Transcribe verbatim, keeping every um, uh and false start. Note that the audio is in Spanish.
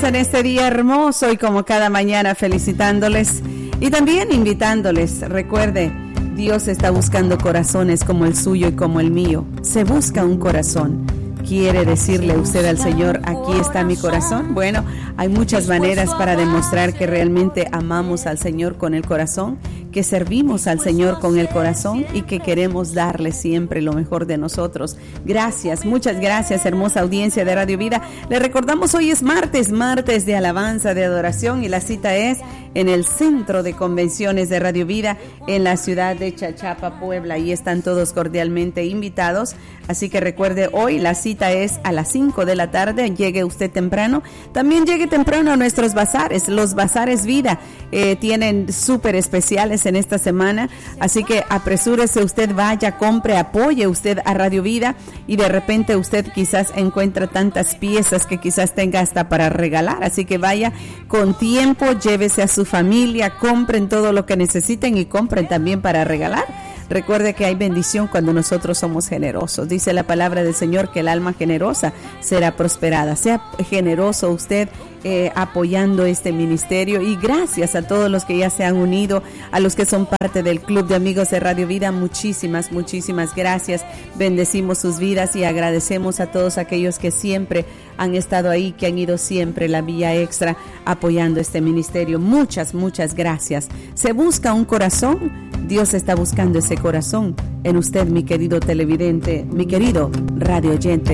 estamos en este día hermoso y como cada mañana felicitándoles y también invitándoles. Recuerde, Dios está buscando corazones como el suyo y como el mío. Se busca un corazón. ¿Quiere decirle usted al Señor, aquí está mi corazón? Bueno, hay muchas maneras para demostrar que realmente amamos al Señor con el corazón, que servimos al Señor con el corazón y que queremos darle siempre lo mejor de nosotros. Gracias, muchas gracias, hermosa audiencia de Radio Vida. Le recordamos, hoy es martes, martes de alabanza, de adoración, y la cita es en el Centro de Convenciones de Radio Vida en la ciudad de Chachapa, Puebla. Ahí están todos cordialmente invitados. Así que recuerde, hoy la cita es a las cinco de la tarde. Llegue usted temprano. También llegue temprano a nuestros bazares. Los bazares Vida eh, tienen súper especiales en esta semana. Así que apresúrese usted, vaya, compre, apoye usted a Radio Vida. Y de repente usted quizás encuentra tantas piezas que quizás tenga hasta para regalar. Así que vaya con tiempo, llévese a su familia, compren todo lo que necesiten y compren también para regalar. Recuerde que hay bendición cuando nosotros somos generosos. Dice la palabra del Señor que el alma generosa será prosperada. Sea generoso usted eh, apoyando este ministerio. Y gracias a todos los que ya se han unido, a los que son parte del Club de Amigos de Radio Vida. Muchísimas, muchísimas gracias. Bendecimos sus vidas y agradecemos a todos aquellos que siempre han estado ahí, que han ido siempre la vía extra apoyando este ministerio. Muchas, muchas gracias. Se busca un corazón. Dios está buscando ese corazón en usted, mi querido televidente, mi querido radio oyente.